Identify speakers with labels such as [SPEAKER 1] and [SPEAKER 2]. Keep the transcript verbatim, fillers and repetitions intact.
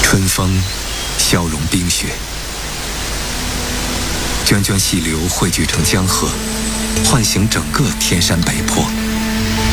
[SPEAKER 1] 春风消融冰雪，涓涓细流汇聚成江河，唤醒整个天山北坡。